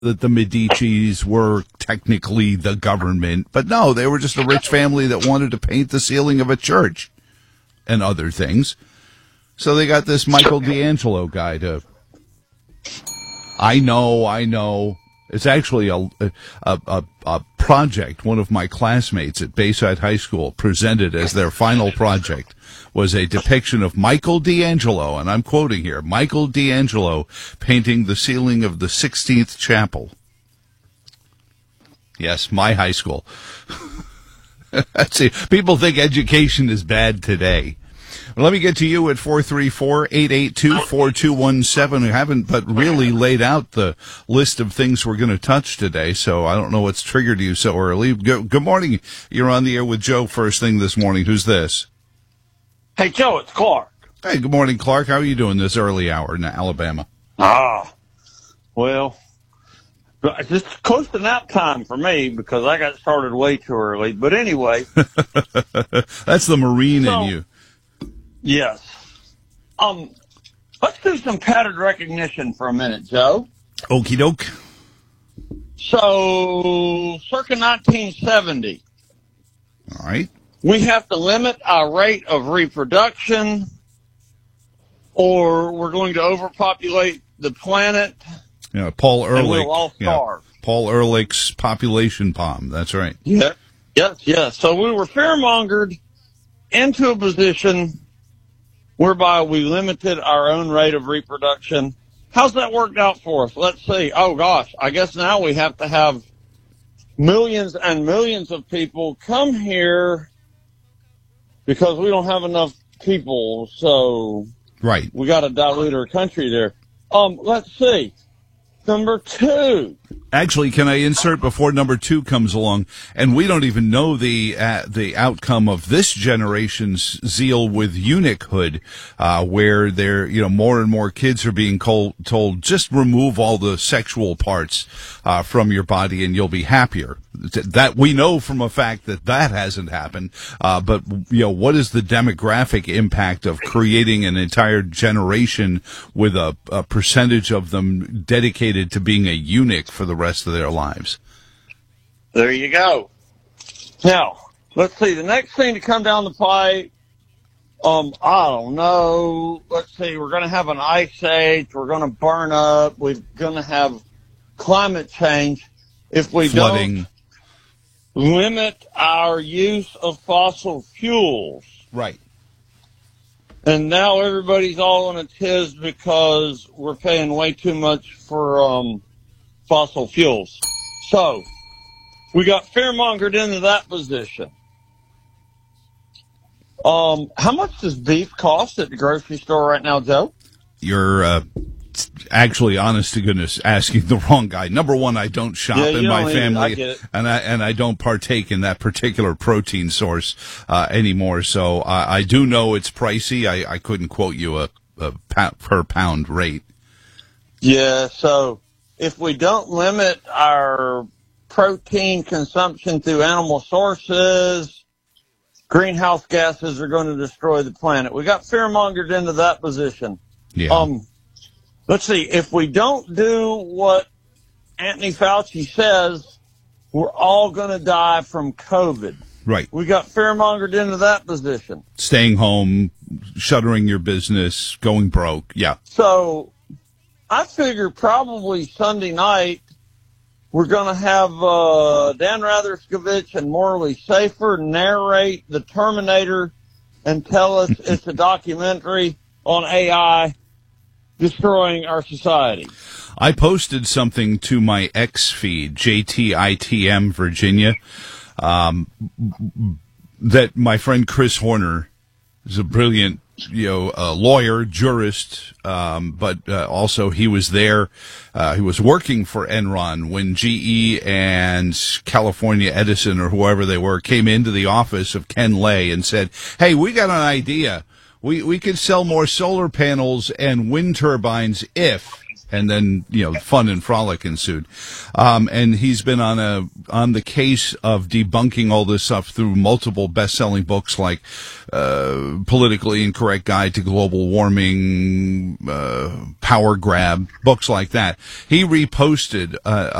that the Medicis were technically the government, but no, they were just a rich family that wanted to paint the ceiling of a church and other things. So they got this Michael D'Angelo guy to. I know. It's actually a project one of my classmates at Bayside High School presented as their final project was a depiction of Michael D'Angelo, and I'm quoting here, Michael D'Angelo painting the ceiling of the 16th chapel. Yes, my high school. See, people think education is bad today. Let me get to you at 434-882-4217. We haven't but really laid out the list of things we're going to touch today, so I don't know what's triggered you so early. Good morning. You're on the air with Joe first thing this morning. Who's this? Hey, Joe, it's Clark. Hey, good morning, Clark. How are you doing this early hour in Alabama? Well, it's just close to nap time for me because I got started way too early. But anyway. That's the Marine in you. Yes. Let's do some pattern recognition for a minute, Joe. Okie doke. So, circa 1970. All right. We have to limit our rate of reproduction, or we're going to overpopulate the planet. Yeah, Paul Ehrlich. And we'll all starve. Yeah, Paul Ehrlich's population bomb. That's right. Yeah. Yes. So we were fear-mongered into a position whereby we limited our own rate of reproduction. How's that worked out for us? Let's see. Oh, gosh. I guess now we have to have millions and millions of people come here because we don't have enough people. So right, we got to dilute our country there. Let's see. Number 2. Actually, can I insert before number 2 comes along? And we don't even know the outcome of this generation's zeal with eunuchhood, where more and more kids are being told just remove all the sexual parts from your body and you'll be happier. That we know from a fact that hasn't happened. But what is the demographic impact of creating an entire generation with a percentage of them dedicated to being a eunuch for the rest of their lives? There you go. Now, let's see. The next thing to come down the pipe, I don't know. Let's see. We're going to have an ice age. We're going to burn up. We're going to have climate change. If we Flooding. Don't limit our use of fossil fuels. Right. And now everybody's all on a tiz because we're paying way too much for fossil fuels. So, we got fear-mongered into that position. How much does beef cost at the grocery store right now, Joe? You're actually, honest to goodness, asking the wrong guy. Number one, I don't shop in my family, and I don't partake in that particular protein source anymore. So I do know it's pricey. I couldn't quote you a per pound rate. Yeah. So if we don't limit our protein consumption through animal sources, greenhouse gases are going to destroy the planet. We got fear-mongered into that position. Yeah. Let's see, if we don't do what Anthony Fauci says, we're all going to die from COVID. Right. We got fear-mongered into that position. Staying home, shuttering your business, going broke. Yeah. So I figure probably Sunday night we're going to have Dan Ratherskovich and Morley Safer narrate The Terminator and tell us it's a documentary on AI destroying our society. I posted something to my X feed, JTITM Virginia, that my friend Chris Horner is a brilliant, lawyer, jurist, but also he was there. He was working for Enron when GE and California Edison or whoever they were came into the office of Ken Lay and said, "Hey, we got an idea. We could sell more solar panels and wind turbines if And then, fun and frolic ensued. And he's been on the case of debunking all this stuff through multiple best-selling books like Politically Incorrect Guide to Global Warming, Power Grab, books like that. He reposted